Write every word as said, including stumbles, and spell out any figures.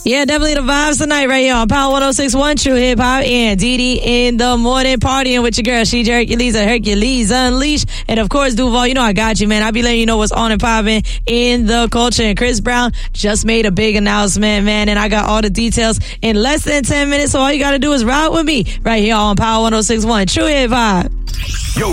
Yeah, definitely the vibes tonight right here on Power one oh six point one True Hip Hop and D D in the morning, partying with your girl, She Hercules and Hercules Unleashed. And of course, Duval, you know I got you, man. I be letting you know what's on and popping in the culture. And Chris Brown just made a big announcement, man. And I got all the details in less than ten minutes. So all you got to do is ride with me right here on Power one oh six point one True Hip Hop.